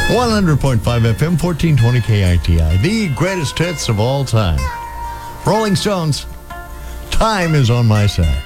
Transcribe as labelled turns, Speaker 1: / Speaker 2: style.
Speaker 1: 100.5 FM, 1420 KITI, the greatest hits of all time. Rolling Stones, Time is on My Side.